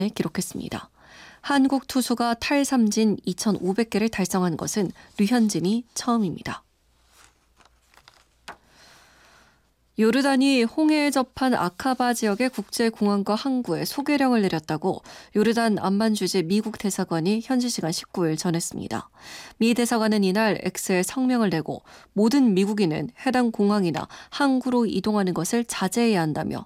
기록했습니다. 한국 투수가 탈삼진 2,500개를 달성한 것은 류현진이 처음입니다. 요르단이 홍해에 접한 아카바 지역의 국제공항과 항구에 소개령을 내렸다고 요르단 암만 주재 미국 대사관이 현지 시간 19일 전했습니다. 미 대사관은 이날 X에 성명을 내고 모든 미국인은 해당 공항이나 항구로 이동하는 것을 자제해야 한다며